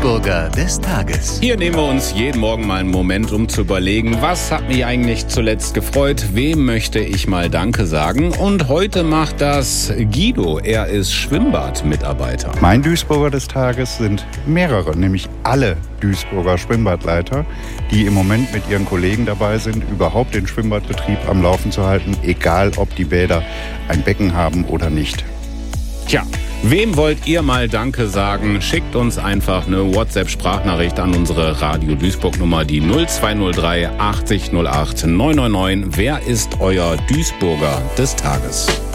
Duisburger des Tages. Hier nehmen wir uns jeden Morgen mal einen Moment, um zu überlegen, was hat mich eigentlich zuletzt gefreut, wem möchte ich mal Danke sagen. Und heute macht das Guido, er ist Schwimmbadmitarbeiter. Mein Duisburger des Tages sind mehrere, nämlich alle Duisburger Schwimmbadleiter, die im Moment mit ihren Kollegen dabei sind, überhaupt den Schwimmbadbetrieb am Laufen zu halten, egal ob die Bäder ein Becken haben oder nicht. Tja, wem wollt ihr mal Danke sagen? Schickt uns einfach eine WhatsApp-Sprachnachricht an unsere Radio Duisburg-Nummer, die 0203 80 08 999. Wer ist euer Duisburger des Tages?